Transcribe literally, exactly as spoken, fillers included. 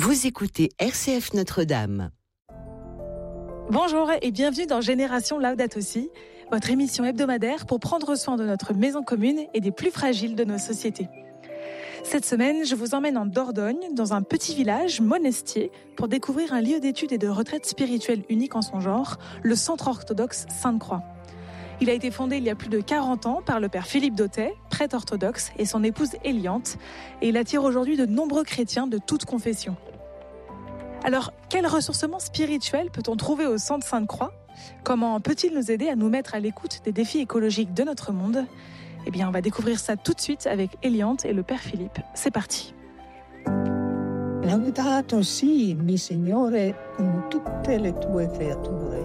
Vous écoutez R C F Notre-Dame. Bonjour et bienvenue dans Génération Laudato Si, votre émission hebdomadaire pour prendre soin de notre maison commune et des plus fragiles de nos sociétés. Cette semaine, je vous emmène en Dordogne, dans un petit village, Monestier, pour découvrir un lieu d'études et de retraite spirituelle unique en son genre, le Centre orthodoxe Sainte-Croix. Il a été fondé il y a plus de quarante ans par le père Philippe Dautet, prêtre orthodoxe, et son épouse Eliante, et il attire aujourd'hui de nombreux chrétiens de toutes confessions. Alors, quel ressourcement spirituel peut-on trouver au Centre Sainte-Croix ? Comment peut-il nous aider à nous mettre à l'écoute des défis écologiques de notre monde ? Eh bien, on va découvrir ça tout de suite avec Eliante et le père Philippe. C'est parti. Laudato si, mi Signore, con tutte le tue creature.